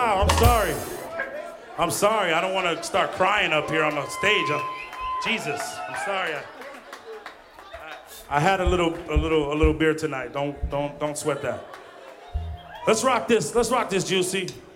Wow, I'm sorry. I'm sorry. I don't want to start crying up here on the stage. Jesus, I'm sorry. I had a little beer tonight. Don't sweat that. Let's rock this. Let's rock this, Juicy.